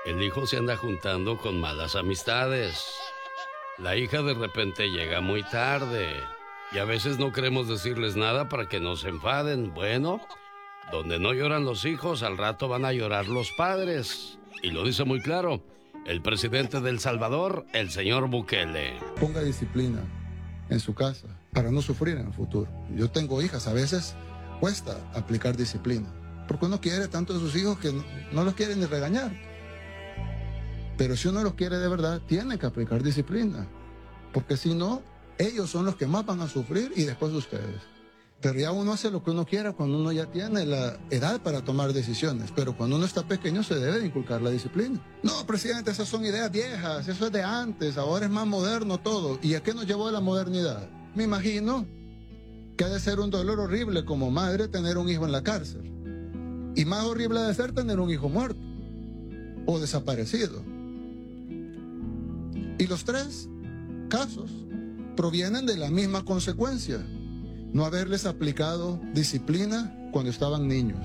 El hijo se anda juntando con malas amistades. La hija de repente llega muy tarde. Y a veces no queremos decirles nada para que no se enfaden. Bueno, donde no lloran los hijos, al rato van a llorar los padres. Y lo dice muy claro el presidente de El Salvador, el señor Bukele. Ponga disciplina en su casa para no sufrir en el futuro. Yo tengo hijas, a veces cuesta aplicar disciplina, porque uno quiere tanto de sus hijos que no los quiere ni regañar. Pero si uno los quiere de verdad, tiene que aplicar disciplina, porque si no, ellos son los que más van a sufrir y después ustedes. Pero ya uno hace lo que uno quiera cuando uno ya tiene la edad para tomar decisiones. Pero cuando uno está pequeño se debe de inculcar la disciplina. No, presidente, esas son ideas viejas, eso es de antes, ahora es más moderno todo. ¿Y a qué nos llevó la modernidad? Me imagino que ha de ser un dolor horrible como madre tener un hijo en la cárcel. Y más horrible ha de ser tener un hijo muerto o desaparecido. Y los tres casos provienen de la misma consecuencia: no haberles aplicado disciplina cuando estaban niños.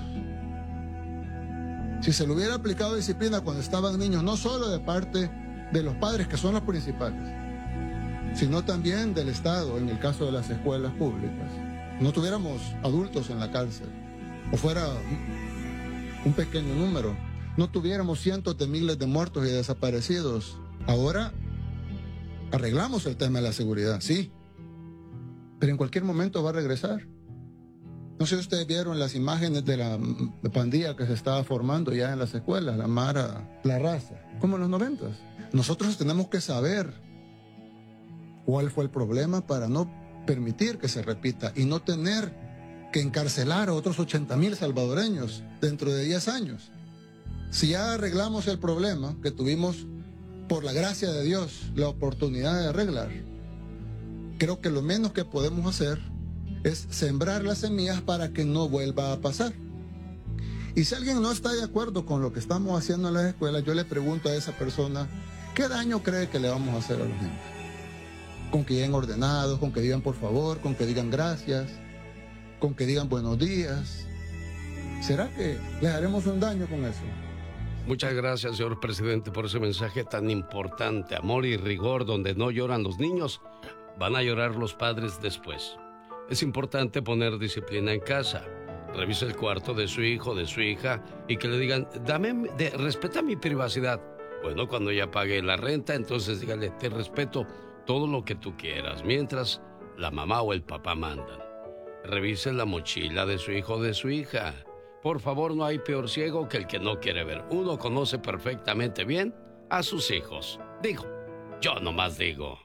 Si se le hubiera aplicado disciplina cuando estaban niños, no solo de parte de los padres, que son los principales, sino también del Estado, en el caso de las escuelas públicas, no tuviéramos adultos en la cárcel, o fuera un pequeño número, no tuviéramos cientos de miles de muertos y desaparecidos. Ahora arreglamos el tema de la seguridad, sí, pero en cualquier momento va a regresar. No sé si ustedes vieron las imágenes de la pandilla que se estaba formando ya en las escuelas, la Mara, la Raza, como en los 90. Nosotros tenemos que saber cuál fue el problema para no permitir que se repita y no tener que encarcelar a otros 80,000 salvadoreños dentro de 10 años. Si ya arreglamos el problema que tuvimos, por la gracia de Dios, la oportunidad de arreglar, creo que lo menos que podemos hacer es sembrar las semillas para que no vuelva a pasar. Y si alguien no está de acuerdo con lo que estamos haciendo en las escuelas, yo le pregunto a esa persona, ¿qué daño cree que le vamos a hacer a los niños? Con que lleguen ordenados, con que digan por favor, con que digan gracias, con que digan buenos días. ¿Será que les haremos un daño con eso? Muchas gracias, señor presidente, por ese mensaje tan importante. Amor y rigor, donde no lloran los niños, van a llorar los padres después. Es importante poner disciplina en casa. Revisa el cuarto de su hijo, de su hija, y que le digan, respeta mi privacidad. Bueno, cuando ya pague la renta, entonces dígale, te respeto todo lo que tú quieras, mientras la mamá o el papá mandan. Revise la mochila de su hijo o de su hija. Por favor, no hay peor ciego que el que no quiere ver. Uno conoce perfectamente bien a sus hijos. Digo, yo nomás digo.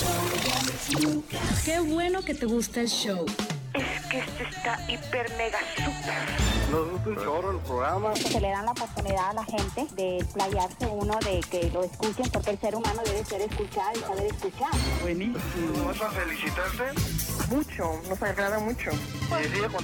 Qué bueno que te gusta el show. Es que este está hiper mega super. Nos gusta un chorro el programa. Se le dan la oportunidad a la gente de explayarse uno, de que lo escuchen, porque el ser humano debe ser escuchado y saber escuchar. Buenísimo. ¿Vas a felicitarte? Mucho, nos agrada mucho. Y sigue con